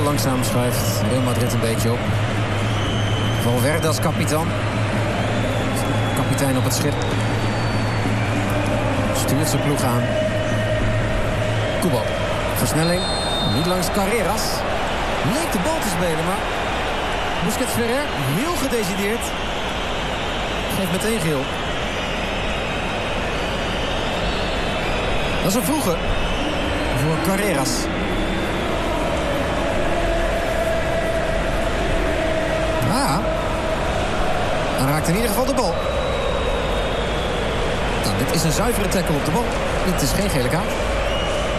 langzaam schuift Real Madrid een beetje op. Valverde als kapitein. Kapitein op het schip. Stuurt zijn ploeg aan. Kubo. Versnelling. Niet langs Carreras. Leek de bal te spelen, maar Busquets Ferrer heel gedecideerd. Geeft meteen geel. Dat is een vroege voor Carreras. Hij raakt in ieder geval de bal. Nou, dit is een zuivere tackle op de bal. Dit is geen gele kaart.